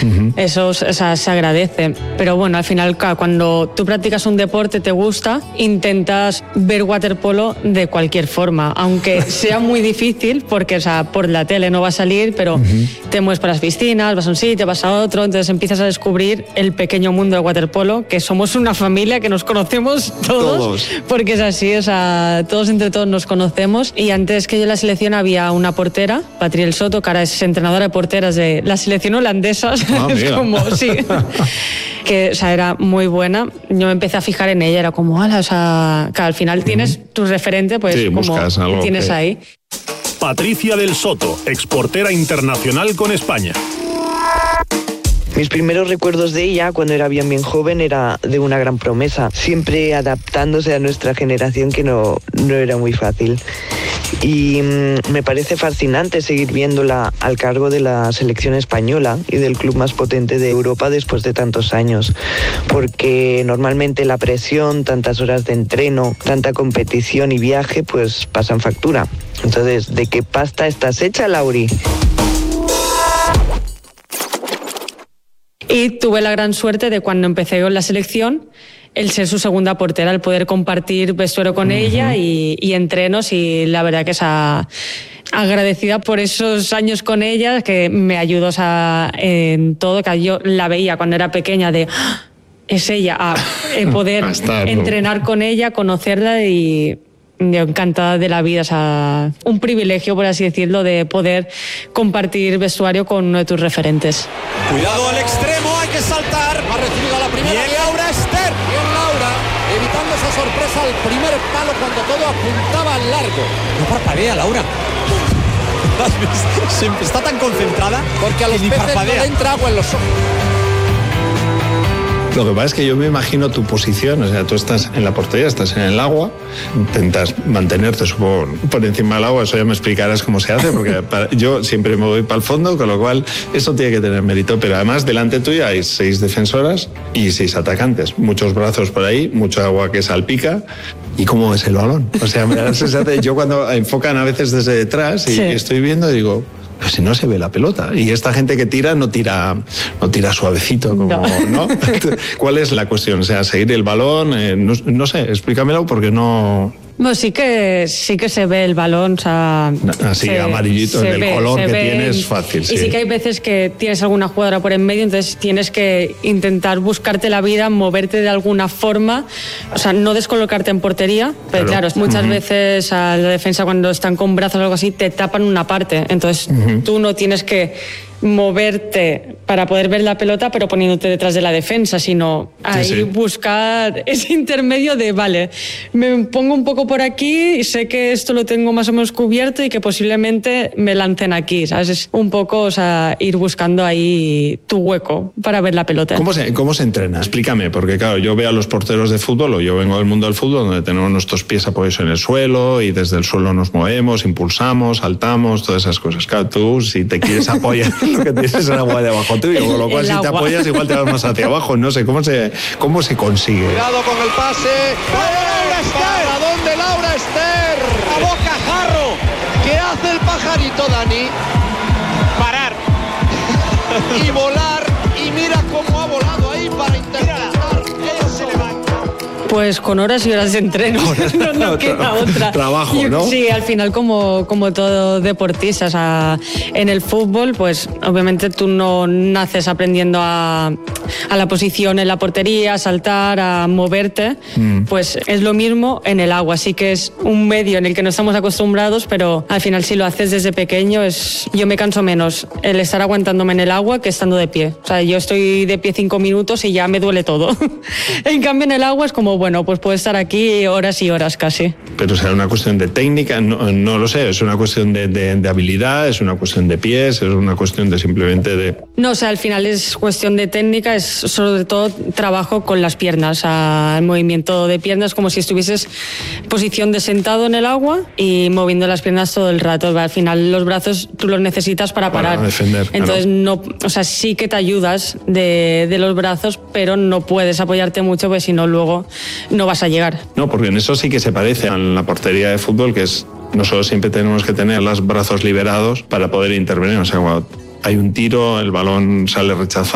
Eso, o sea, se agradece. Pero bueno, al final, cuando tú practicas un deporte, te gusta, intentas ver waterpolo de cualquier forma, aunque sea muy difícil, porque, o sea, por la tele no va a salir, pero te mueves por las piscinas, vas a un sitio, vas a otro, entonces empiezas a descubrir el pequeño mundo del waterpolo, que somos una familia que nos conocemos todos. Porque es así, o sea, todos entre todos nos conocemos. Y antes que yo en la selección había una portera, Patriel Soto, que ahora es entrenadora de porteras de la selección holandesa. Es como, sí, que, o sea, era muy buena. Yo me empecé a fijar en ella, era como, o sea, que al final tienes tu referente, pues sí, como algo tienes ahí. Patricia del Soto, exportera internacional con España. Mis primeros recuerdos de ella, cuando era bien joven, era de una gran promesa, siempre adaptándose a nuestra generación, que no era muy fácil. Y me parece fascinante seguir viéndola al cargo de la selección española y del club más potente de Europa después de tantos años, porque normalmente la presión, tantas horas de entreno, tanta competición y viaje, pues pasan factura. Entonces, ¿de qué pasta estás hecha, Lauri? Y tuve la gran suerte de, cuando empecé con la selección, el ser su segunda portera, el poder compartir vestuario con ella y entrenos, y la verdad que esa agradecida por esos años con ella, que me ayudó, o sea, en todo, que yo la veía cuando era pequeña de es ella, a poder entrenar con ella, conocerla, y yo encantada de la vida, o sea, un privilegio, por así decirlo, de poder compartir vestuario con uno de tus referentes. Cuidado al extremo, hay que saltar. Ha recibido la primera. Bien, Laura Ester. Bien, Laura, evitando esa sorpresa al primer palo cuando todo apuntaba al largo. No parpadea, Laura. Está tan concentrada porque a los peces parpadea. No le entra agua en los ojos. Lo que pasa es que yo me imagino tu posición, o sea, tú estás en la portería, estás en el agua, intentas mantenerte, supongo, por encima del agua. Eso ya me explicarás cómo se hace, porque yo siempre me voy para el fondo, con lo cual eso tiene que tener mérito. Pero además, delante tuya hay 6 defensoras y 6 atacantes, muchos brazos por ahí, mucho agua que salpica. ¿Y cómo es el balón? O sea, me da la sensación, yo cuando enfocan a veces desde detrás y estoy viendo, digo, pero si no se ve la pelota. Y esta gente que tira no tira suavecito, como, ¿no? ¿Cuál es la cuestión? O sea, seguir el balón, no sé, explícamelo, porque no... Bueno, sí que se ve el balón, o sea... Así, amarillito, del color que tiene es fácil, sí. Y sí que hay veces que tienes alguna jugadora por en medio, entonces tienes que intentar buscarte la vida, moverte de alguna forma, o sea, no descolocarte en portería, pero claro, muchas veces a la defensa, cuando están con brazos o algo así, te tapan una parte, entonces tú no tienes que moverte para poder ver la pelota, pero poniéndote detrás de la defensa, sino ahí buscar ese intermedio de, vale, me pongo un poco por aquí y sé que esto lo tengo más o menos cubierto y que posiblemente me lancen aquí, ¿sabes? Es un poco, o sea, ir buscando ahí tu hueco para ver la pelota. ¿Cómo se entrena? Explícame, porque claro, yo veo a los porteros de fútbol, o yo vengo del mundo del fútbol, donde tenemos nuestros pies apoyados en el suelo y desde el suelo nos movemos, impulsamos, saltamos, todas esas cosas. Claro, tú, si te quieres apoyar, lo que tienes es el agua debajo tuyo, con lo cual si te apoyas igual te vas más hacia abajo. No sé, ¿cómo se consigue? Cuidado con el pase. ¡Laura Ester! ¿A dónde Laura Ester? A bocajarro. ¿Qué hace el pajarito, Dani? Parar. Y volar. Y mira cómo ha volado ahí para interpretar. Eso. Pues con horas y horas de entreno, no queda otra. Trabajo, ¿no? Sí, al final como todo deportista, o sea, en el fútbol, pues obviamente tú no naces aprendiendo a la posición en la portería, a saltar, a moverte, pues es lo mismo en el agua. Sí que es un medio en el que no estamos acostumbrados, pero al final si lo haces desde pequeño, yo me canso menos el estar aguantándome en el agua que estando de pie. O sea, yo estoy de pie 5 minutos y ya me duele todo. En cambio en el agua es como, bueno, pues puedo estar aquí horas y horas casi. Pero será una cuestión de técnica, no lo sé, es una cuestión de habilidad, es una cuestión de pies, es una cuestión de simplemente de... No, o sea, al final es cuestión de técnica, es sobre todo trabajo con las piernas, o sea, el movimiento de piernas como si estuvieses en posición de sentado en el agua y moviendo las piernas todo el rato. Al final los brazos tú los necesitas para parar. Para defender, entonces claro. no, o sea, sí que te ayudas de los brazos, pero no puedes apoyarte mucho, porque si no luego no vas a llegar. No, porque en eso sí que se parece a la portería de fútbol, que es nosotros siempre tenemos que tener los brazos liberados para poder intervenir. O sea, cuando hay un tiro, el balón sale rechazado